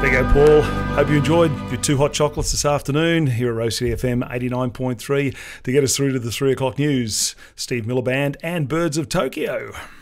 There you go, Paul. Hope you enjoyed your two hot chocolates this afternoon here at Rose City FM 89.3. To get us through to the 3 o'clock news, Steve Miliband and Birds of Tokyo.